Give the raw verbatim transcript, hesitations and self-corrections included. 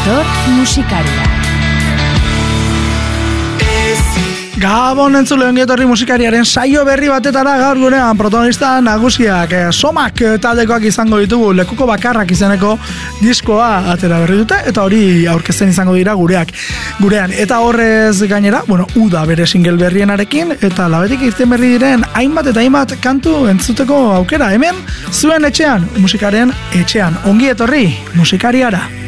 etor musikaria. Gabon entzule ongi etorri musikariaren saio berri batetara gaur gurean protagonista nagusiak eh, Somak taldekoak izango ditugu, Lekuko Bakarrak izeneko diskoa atera berri dute eta hori aurkezten izango dira gureak gurean eta horrez gainera, bueno, Uda bere single berrienarekin eta labetik irten berri diren hainbat eta hainbat kantu entzuteko aukera hemen zuen etxean, musikaren etxean. Ongi etorri musikariara.